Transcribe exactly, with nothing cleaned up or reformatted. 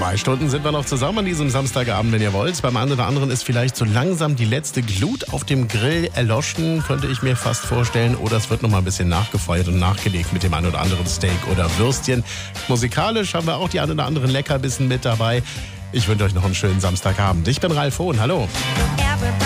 Zwei Stunden sind wir noch zusammen an diesem Samstagabend, wenn ihr wollt. Beim einen oder anderen ist vielleicht so langsam die letzte Glut auf dem Grill erloschen, könnte ich mir fast vorstellen. Oder es wird noch mal ein bisschen nachgefeuert und nachgelegt mit dem einen oder anderen Steak oder Würstchen. Musikalisch haben wir auch die einen oder anderen Leckerbissen mit dabei. Ich wünsche euch noch einen schönen Samstagabend. Ich bin Ralf Hohn, hallo.